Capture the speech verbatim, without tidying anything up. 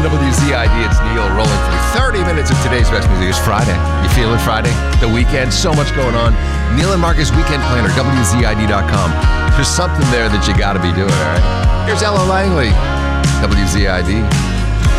W Z I D, it's Neil rolling through thirty minutes of today's best music. It's Friday. You feeling Friday? The weekend, so much going on. Neil and Marcus Weekend Planner, W Z I D dot com. There's something there that you got to be doing, all right? Here's Ella Langley, W Z I D.